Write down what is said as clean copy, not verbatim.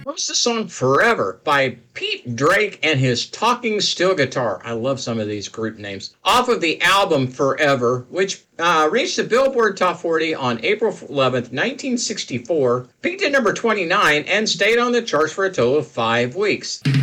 What's the song Forever by Pete Drake and his Talking Steel Guitar? I love some of these group names. Off of the album Forever, which reached the Billboard Top 40 on April 11th, 1964. Peaked at number 29 and stayed on the charts for a total of 5 weeks.